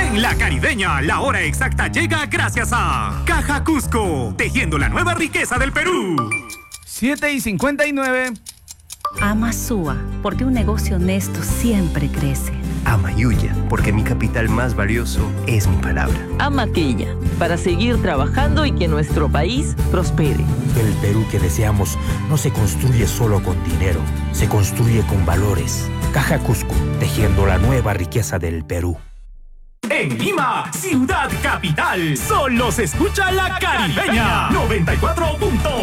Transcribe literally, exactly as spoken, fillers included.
En La Caribeña, la hora exacta llega gracias a Caja Cusco, tejiendo la nueva riqueza del Perú. siete y cincuenta y nueve. Ama Sua, porque un negocio honesto siempre crece. Ama Yuya, porque mi capital más valioso es mi palabra. Ama Quilla, para seguir trabajando y que nuestro país prospere. El Perú que deseamos no se construye solo con dinero, se construye con valores. Caja Cusco, tejiendo la nueva riqueza del Perú. En Lima, ciudad capital, solo se escucha La Caribeña noventa y cuatro punto